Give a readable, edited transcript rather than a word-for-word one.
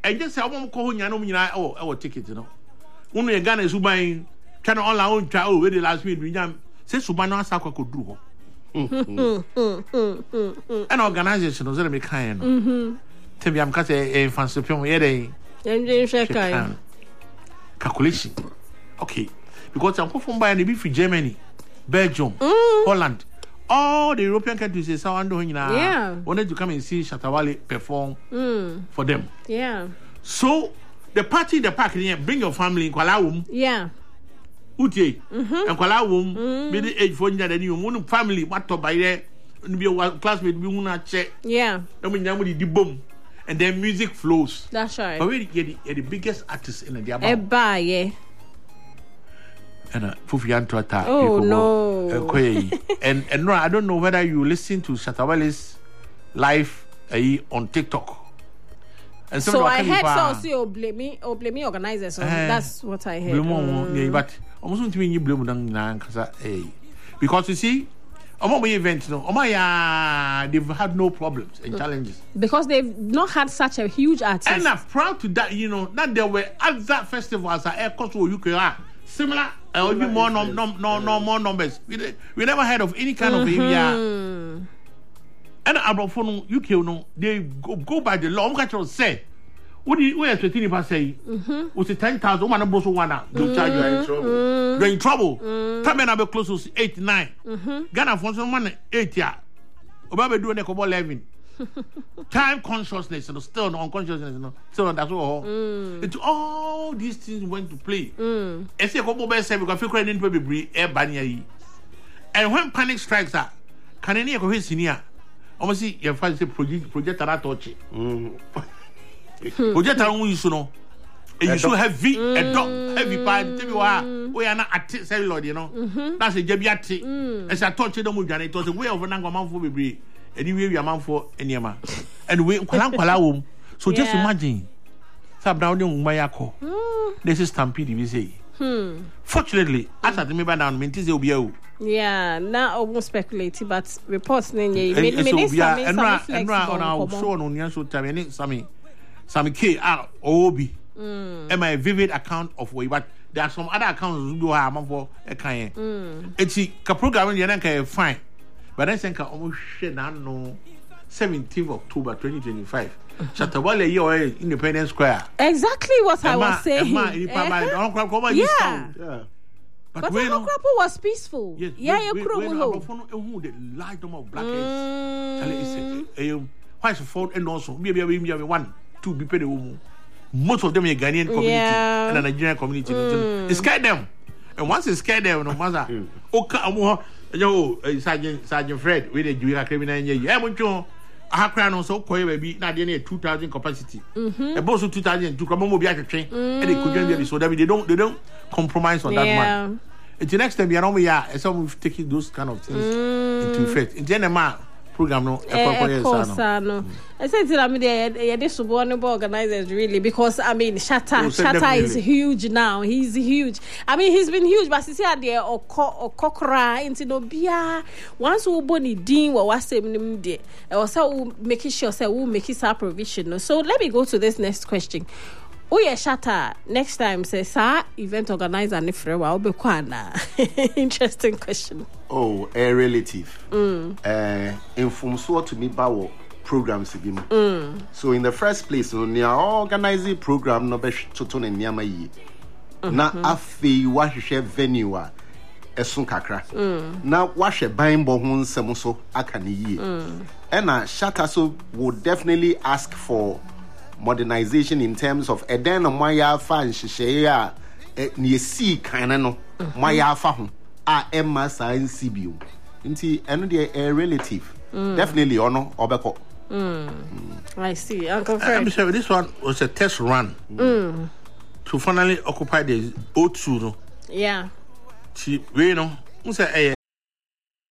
I just say I'm calling you know our ticket, you know. Only a Ghana is buying can all our own child with the last week. We say Subano Saka could do. An organization was very kind. Tell me, I'm cutting a fancy film here. Calculation. Okay. Because I'm from buying the beef in Germany, Belgium, Holland. All the European countries say someone doing now wanted to come and see Shatta Wale perform for them. Yeah. So the party in the park here, bring your family in Kuala Lumpur. Yeah. Uti and Kuala Lumpur, be the age for you one family what to buy there and be a classmate we wanna check. Yeah. I mean the boom and then music flows. That's right. But we get the biggest artists in the Eba, yeah. And Fufian to attack. Oh no. And no, I don't know whether you listen to Shatta Wale's live on TikTok. And so I heard so blame me organizers. So that's what I heard. But almost to me you blame because you see, my events, they've had no problems and challenges because they've not had such a huge artist. And I'm proud to that, that there were other festivals at Air Coast or UK similar. Or even more more numbers. We never heard of any kind of area. And Abrafon UK no, they go by the law. I'm going to say, what do you expect if I say? Was it 10,000? One of those one don't charge you in trouble. You're in trouble. Come in, I'll be close to 8, 9. Ghana for someone 8 years. Obabe doing a couple 11. Time consciousness, still no unconsciousness, still that's all. It's all these things went to play. I say a couple of say because feel didn't be air banya. And when panic strikes are, can any of his senior? Almost see your father say project that touch. Project that we used know. And you should heavy a dog, heavy part. We are not at celluloid, That's a jabiati. As I touch it, it was a way of an angle for be. Anyway, we are man for any man. And we so just imagine. Sabdown Mayako. This is Stampede, we say. Fortunately, as at me by now, Mintis will be. Yeah, now almost speculative, but reports and some K are OB. And my vivid account of way, but there are some other accounts who do have for a kind. It's a program you can find. But I think I almost share now 17th October 2025. Shatta Wale here Independence Square. Exactly what I was saying. Yeah. But Okrapo was peaceful. Yes. Yeah, you crow. The light of blackheads. Why is the and also maybe 1, 2 be paid. Most of them are Ghanaian community and a Nigerian community. It scared them. And once it scared them, no matter. Sergeant Fred, with the Julia criminal, yeah, I have crown also quite maybe not near 2,000 capacity. A boss of 2,000 to come over the train, and they couldn't be so that they don't compromise on that one. It's the next time we are and some we've taken those kind of things into effect. In general, program no. I said to this organizers really because Shatta is huge now. He's huge. I mean he's been huge, but see there or kokra into no bia once we boni din what was saying there. I was making sure say we make his provision. So let me go to this next question. Shatta next time says event organizer and if I'll be interesting question. Oh, a relative. Inform so to me about programs again. So in the first place, we are organizing program no be choton nyama yi. Na afi wa hwehwe venue a esun kakra. Na wa hwe ban bo ho nsem so aka ne yi. And Shatta so would definitely ask for modernization in terms of eden no maya fan hwehwe a ne si kan no maya fa ho a emma science bio nti eno de a relative definitely ono obeko. I see. Uncle Fred. I'm sure this one was a test run to finally occupy the O2 yeah we know say